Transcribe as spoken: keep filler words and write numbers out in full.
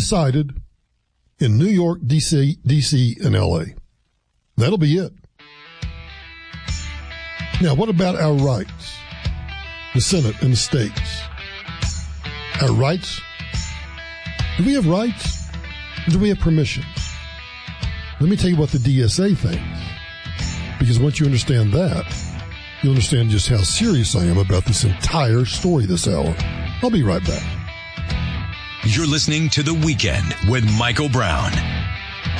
decided in New York, D C, D C, and L A. That'll be it. Now, what about our rights? The Senate and the states. Our rights? Do we have rights? Or do we have permissions? Let me tell you what the D S A thinks. Because once you understand that, you'll understand just how serious I am about this entire story this hour. I'll be right back. You're listening to The Weekend with Michael Brown.